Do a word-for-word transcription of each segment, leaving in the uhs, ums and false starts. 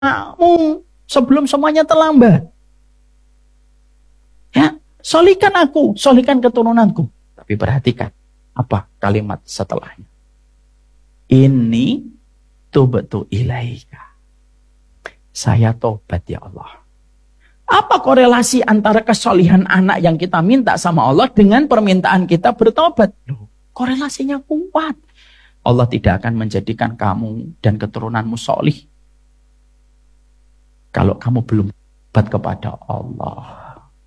anakmu sebelum semuanya terlambat. Ya, solihkan aku, solihkan keturunanku. Tapi perhatikan apa kalimat setelahnya. Ini tubatu ilaika. Saya tobat ya Allah. Apa korelasi antara kesolihan anak yang kita minta sama Allah dengan permintaan kita bertobat? Loh, korelasinya kuat. Allah tidak akan menjadikan kamu dan keturunanmu solih kalau kamu belum tobat kepada Allah.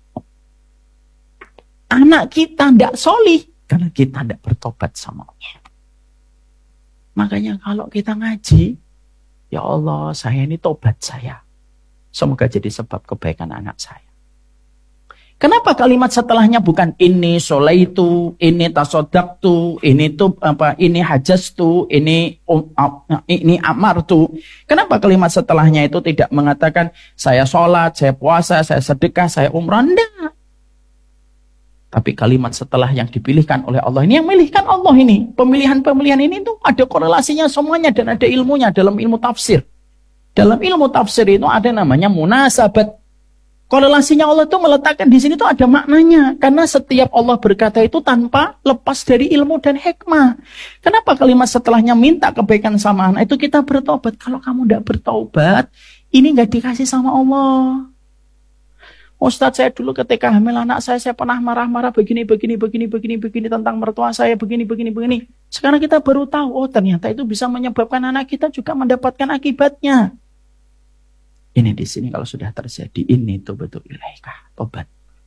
Anak kita tidak solih karena kita tidak bertobat sama Allah. Makanya kalau kita ngaji, ya Allah, saya ini tobat saya. Semoga jadi sebab kebaikan anak saya. Kenapa kalimat setelahnya bukan ini solaitu, ini tasodaktu, ini tuh apa, ini hajastu, ini um, ini amartu. Kenapa kalimat setelahnya itu tidak mengatakan saya sholat, saya puasa, saya sedekah, saya umrah? Enggak. Tapi kalimat setelah yang dipilihkan oleh Allah ini, yang milihkan Allah ini. Pemilihan-pemilihan ini tuh ada korelasinya semuanya dan ada ilmunya dalam ilmu tafsir. Dalam ilmu tafsir itu ada namanya munasabat. Korelasinya Allah itu meletakkan di sini tuh ada maknanya. Karena setiap Allah berkata itu tanpa lepas dari ilmu dan hikmah. Kenapa kalimat setelahnya minta kebaikan sama anak itu kita bertobat. Kalau kamu tidak bertobat, ini nggak dikasih sama Allah. Ustadz, saya dulu ketika hamil anak saya, saya pernah marah-marah begini, begini, begini, begini, begini tentang mertua saya, begini, begini, begini. Sekarang kita baru tahu, oh ternyata itu bisa menyebabkan anak kita juga mendapatkan akibatnya. Ini di sini kalau sudah terjadi, ini tuh betul ilaikah, tobat.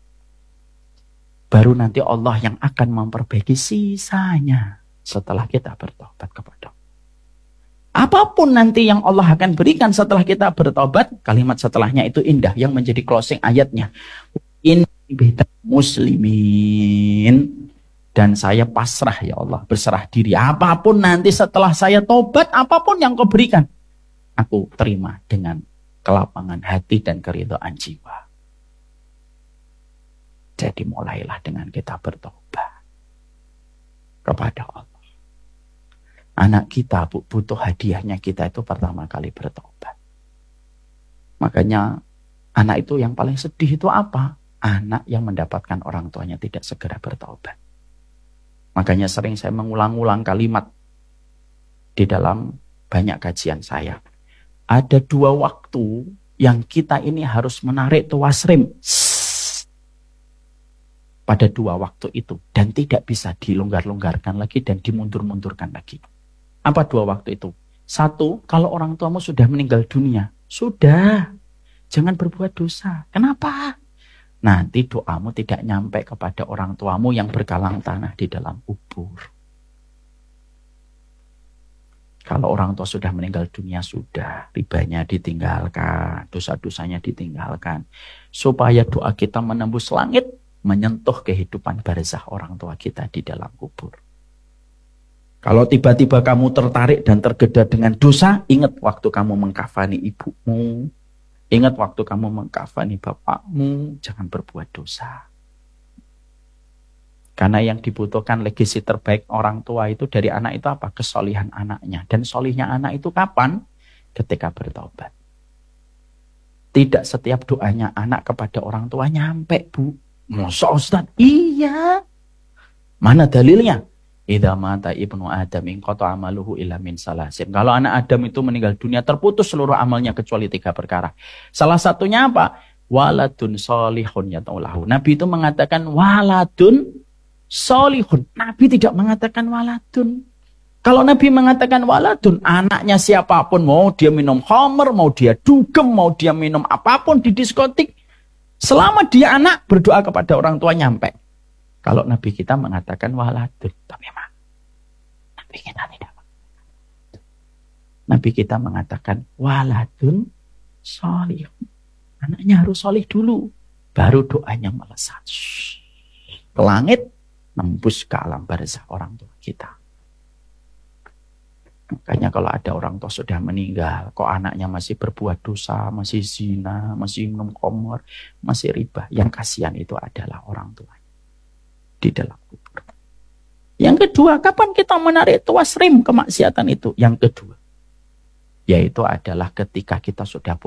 Baru nanti Allah yang akan memperbaiki sisanya setelah kita bertobat kepada Allah. Apapun nanti yang Allah akan berikan setelah kita bertobat, kalimat setelahnya itu indah yang menjadi closing ayatnya. In bihta muslimin, dan saya pasrah ya Allah, berserah diri. Apapun nanti setelah saya tobat, apapun yang kau berikan, aku terima dengan kelapangan hati dan keridhaan jiwa. Jadi mulailah dengan kita bertobat kepada Allah. Anak kita butuh hadiahnya kita itu pertama kali bertobat. Makanya anak itu yang paling sedih itu apa? Anak yang mendapatkan orang tuanya tidak segera bertobat. Makanya sering saya mengulang-ulang kalimat di dalam banyak kajian saya. Ada dua waktu yang kita ini harus menarik tuas rem pada dua waktu itu. Dan tidak bisa dilonggar-longgarkan lagi dan dimundur-mundurkan lagi. Apa dua waktu itu? Satu, kalau orang tuamu sudah meninggal dunia. Sudah. Jangan berbuat dosa. Kenapa? Nanti doamu tidak nyampe kepada orang tuamu yang bergalang tanah di dalam kubur. Kalau orang tua sudah meninggal dunia, sudah. Ribanya ditinggalkan. Dosa-dosanya ditinggalkan. Supaya doa kita menembus langit. Menyentuh kehidupan barzah orang tua kita di dalam kubur. Kalau tiba-tiba kamu tertarik dan tergoda dengan dosa, ingat waktu kamu mengkafani ibumu, ingat waktu kamu mengkafani bapakmu, jangan berbuat dosa. Karena yang dibutuhkan legasi terbaik orang tua itu dari anak itu apa? Kesolihan anaknya. Dan solihnya anak itu kapan? Ketika bertobat. Tidak setiap doanya anak kepada orang tua nyampe, Bu. Masa Ustaz? Iya. Mana dalilnya? Idza mata ibnu Adam in qata amaluhu illa min salasin. Kalau anak Adam itu meninggal dunia, terputus seluruh amalnya kecuali tiga perkara. Salah satunya apa? Waladun solihun yataulahu. Nabi itu mengatakan waladun solihun. Nabi tidak mengatakan waladun. Kalau Nabi mengatakan waladun, anaknya siapapun, mau dia minum khamr, mau dia dugem, mau dia minum apapun di diskotik, selama dia anak, berdoa kepada orang tua nyampe. Kalau Nabi kita mengatakan waladun, tapi memang Nabi kita tidak. Nabi kita mengatakan waladun solihun. Anaknya harus solih dulu, baru doanya melesat ke langit, nembus ke alam barzah orang tua kita. Makanya kalau ada orang tua sudah meninggal, kok anaknya masih berbuat dosa, masih zina, masih minum khamr, masih riba, yang kasihan itu adalah orang tuanya di dalam kubur. Yang kedua, kapan kita menarik tuas rem kemaksiatan itu? Yang kedua, yaitu adalah ketika kita sudah